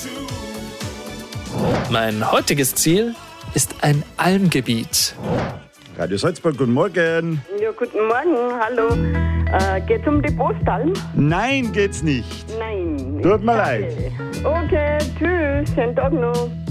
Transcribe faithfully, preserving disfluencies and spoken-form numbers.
Mein heutiges Ziel ist ein Almgebiet. Radio Salzburg, guten Morgen. Ja, guten Morgen, hallo. Äh, geht's um die Postalm? Nein, geht's nicht. Nein. Tut mir Danke. leid. Okay, tschüss, schönen Tag noch.